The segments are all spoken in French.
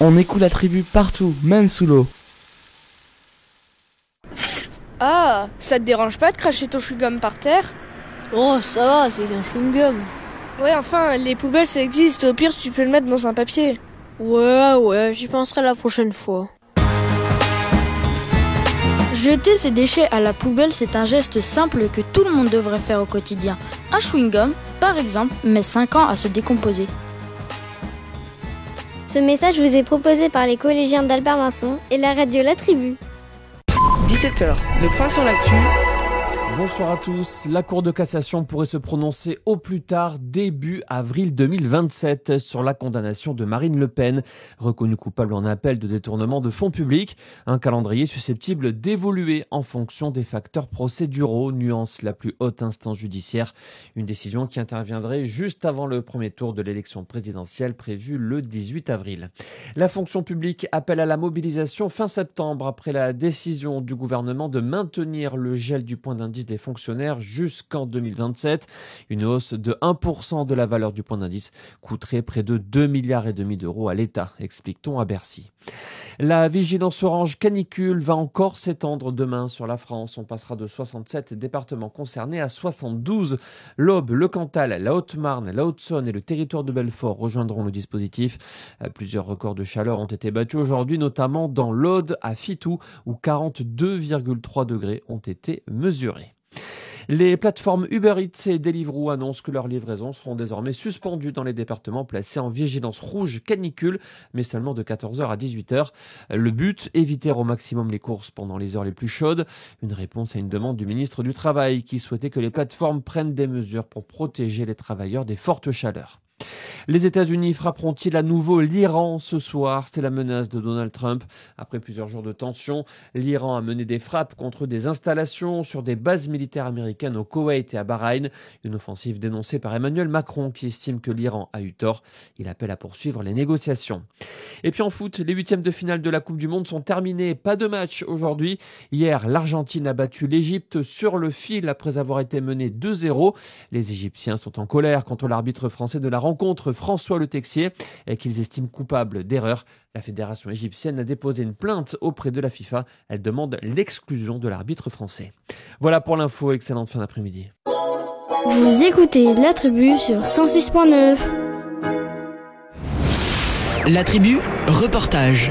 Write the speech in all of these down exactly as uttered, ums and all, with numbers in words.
On écoute la tribu partout, même sous l'eau. Ah, ça te dérange pas de cracher ton chewing-gum par terre ? Oh, ça va, c'est qu'un chewing-gum. Ouais, enfin, les poubelles ça existe, au pire tu peux le mettre dans un papier. Ouais, ouais, j'y penserai la prochaine fois. Jeter ses déchets à la poubelle, c'est un geste simple que tout le monde devrait faire au quotidien. Un chewing-gum, par exemple, met cinq ans à se décomposer. Ce message vous est proposé par les collégiens d'Albert Masson et la radio La Tribu. dix-sept heures, le point sur l'actu. Bonsoir à tous. La Cour de cassation pourrait se prononcer au plus tard début avril deux mille vingt-sept sur la condamnation de Marine Le Pen, reconnue coupable en appel de détournement de fonds publics. Un calendrier susceptible d'évoluer en fonction des facteurs procéduraux, nuance la plus haute instance judiciaire. Une décision qui interviendrait juste avant le premier tour de l'élection présidentielle prévue le dix-huit avril. La fonction publique appelle à la mobilisation fin septembre après la décision du gouvernement de maintenir le gel du point d'indice des fonctionnaires jusqu'en deux mille vingt-sept. Une hausse de un pour cent de la valeur du point d'indice coûterait près de deux milliards et demi d'euros à l'État, explique-t-on à Bercy. La vigilance orange canicule va encore s'étendre demain sur la France. On passera de soixante-sept départements concernés à soixante-douze. L'Aube, le Cantal, la Haute-Marne, la Haute-Saône et le territoire de Belfort rejoindront le dispositif. Plusieurs records de chaleur ont été battus aujourd'hui, notamment dans l'Aude, à Fitou, où quarante-deux virgule trois degrés ont été mesurés. Les plateformes Uber Eats et Deliveroo annoncent que leurs livraisons seront désormais suspendues dans les départements placés en vigilance rouge canicule, mais seulement de quatorze heures à dix-huit heures. Le but, éviter au maximum les courses pendant les heures les plus chaudes. Une réponse à une demande du ministre du Travail qui souhaitait que les plateformes prennent des mesures pour protéger les travailleurs des fortes chaleurs. Les États-Unis frapperont-ils à nouveau l'Iran ce soir ? C'est la menace de Donald Trump. Après plusieurs jours de tension, l'Iran a mené des frappes contre des installations sur des bases militaires américaines au Koweït et à Bahreïn. Une offensive dénoncée par Emmanuel Macron qui estime que l'Iran a eu tort. Il appelle à poursuivre les négociations. Et puis en foot, les huitièmes de finale de la Coupe du Monde sont terminés. Pas de match aujourd'hui. Hier, l'Argentine a battu l'Égypte sur le fil après avoir été menée deux zéro. Les Égyptiens sont en colère contre l'arbitre français de la rencontre, François Le Texier, et qu'ils estiment coupable d'erreur. La fédération égyptienne a déposé une plainte auprès de la FIFA. Elle demande l'exclusion de l'arbitre français. Voilà pour l'info. Excellente fin d'après-midi. Vous écoutez La Tribu sur cent six point neuf. La Tribu, reportage.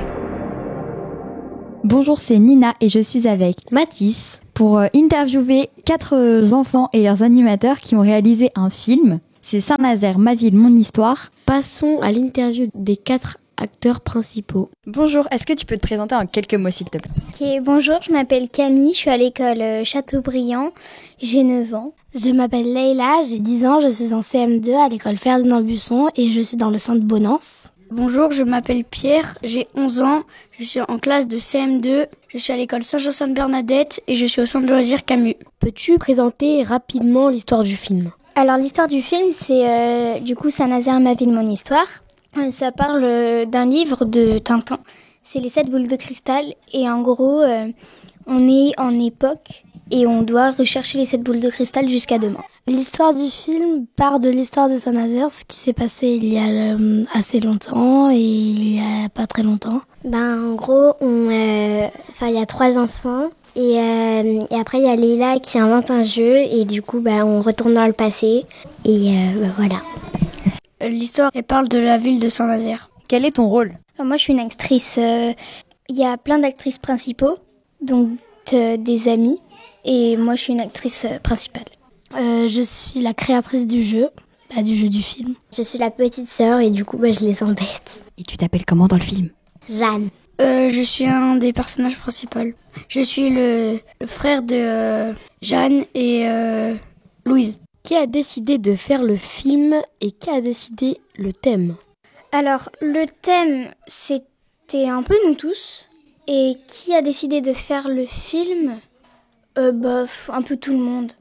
Bonjour, c'est Nina et je suis avec Mathis pour interviewer quatre enfants et leurs animateurs qui ont réalisé un film. C'est Saint-Nazaire, ma ville, mon histoire. Passons à l'interview des quatre acteurs principaux. Bonjour, est-ce que tu peux te présenter en quelques mots s'il te plaît ? Ok, bonjour, je m'appelle Camille, je suis à l'école Chateaubriand, j'ai neuf ans. Je m'appelle Leïla, j'ai dix ans, je suis en C M deux à l'école Ferdinand Buisson et je suis dans le centre Bonance. Bonjour, je m'appelle Pierre, j'ai onze ans, je suis en classe de C M deux, je suis à l'école Saint-Jean-Sainte-Bernadette et je suis au centre de loisirs Camus. Peux-tu présenter rapidement l'histoire du film ? Alors l'histoire du film, c'est euh, du coup Saint-Nazaire, ma ville, mon histoire. Euh, ça parle euh, d'un livre de Tintin, c'est les sept boules de cristal et en gros, euh, on est en époque et on doit rechercher les sept boules de cristal jusqu'à demain. L'histoire du film part de l'histoire de Saint-Nazaire, ce qui s'est passé il y a euh, assez longtemps et il y a pas très longtemps. Ben en gros, on, euh, enfin il y a trois enfants et, euh, et après il y a Leïla qui invente un jeu et du coup ben on retourne dans le passé et euh, ben, voilà. L'histoire elle parle de la ville de Saint-Nazaire. Quel est ton rôle ? Alors, moi je suis une actrice. Il euh, y a plein d'actrices principaux, donc euh, des amis. Et moi, je suis une actrice euh, principale. Euh, je suis la créatrice du jeu, bah, du jeu du film. Je suis la petite sœur et du coup, bah, je les embête. Et tu t'appelles comment dans le film ? Jeanne. Euh, je suis un des personnages principaux. Je suis le, le frère de euh, Jeanne et euh, Louise. Qui a décidé de faire le film et qui a décidé le thème ? Alors, le thème, c'était un peu nous tous. Et qui a décidé de faire le film ? Euh, bah, un peu tout le monde.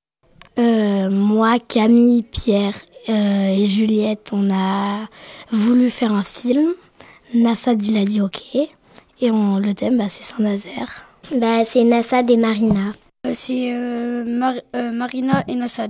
Euh, moi, Camille, Pierre euh, et Juliette, on a voulu faire un film. Nassad, il a dit ok. Et on, le thème, bah, c'est Saint-Nazaire. Bah, c'est Nassad et Marina. Euh, c'est euh, Mar- euh, Marina et Nassad.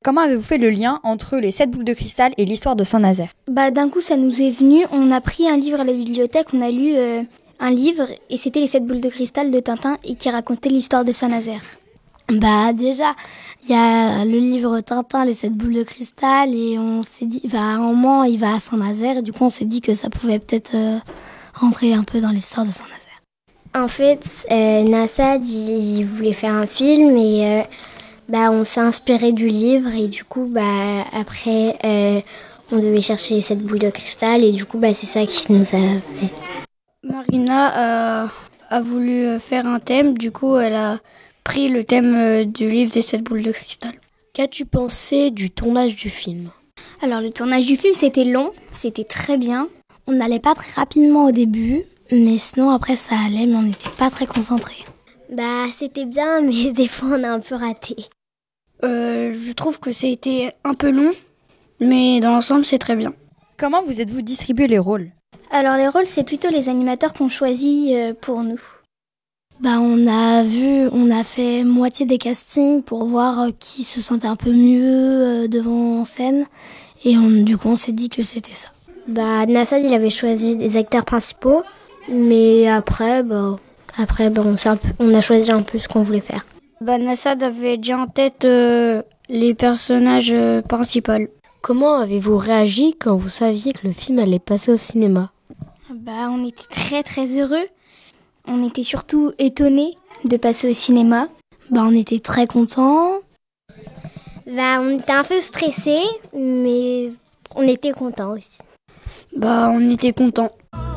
Comment avez-vous fait le lien entre les sept boules de cristal et l'histoire de Saint-Nazaire? Bah d'un coup ça nous est venu, on a pris un livre à la bibliothèque, on a lu euh, un livre et c'était les sept boules de cristal de Tintin et qui racontait l'histoire de Saint-Nazaire. Bah déjà, il y a le livre Tintin, les sept boules de cristal, et on s'est dit, bah, à un moment il va à Saint-Nazaire, et du coup on s'est dit que ça pouvait peut-être euh, rentrer un peu dans l'histoire de Saint-Nazaire. En fait, euh, Nassad, il, il voulait faire un film et euh, bah, on s'est inspiré du livre et du coup, bah, après, euh, on devait chercher les sept boules de cristal et du coup, bah, c'est ça qui nous a fait. Marina euh, a voulu faire un thème, du coup, elle a pris le thème du livre des sept boules de cristal. Qu'as-tu pensé du tournage du film? Alors le tournage du film c'était long, c'était très bien. On n'allait pas très rapidement au début, mais sinon après ça allait, mais on n'était pas très concentrés. Bah c'était bien, mais des fois on a un peu raté. Euh, je trouve que c'était un peu long, mais dans l'ensemble c'est très bien. Comment vous êtes-vous distribué les rôles? Alors les rôles c'est plutôt les animateurs qu'on choisit euh, pour nous. Bah on a vu, on a fait moitié des castings pour voir euh, qui se sentait un peu mieux euh, devant en scène, et on, du coup on s'est dit que c'était ça. Bah Nassad il avait choisi des acteurs principaux, mais après bah après bah, on, un peu, on a choisi un peu ce qu'on voulait faire. Bah Nassad avait déjà en tête euh, les personnages euh, principaux. Comment avez-vous réagi quand vous saviez que le film allait passer au cinéma? Bah on était très très heureux. On était surtout étonnés de passer au cinéma. Bah on était très contents. Bah on était un peu stressés, mais on était contents aussi. Bah on était contents.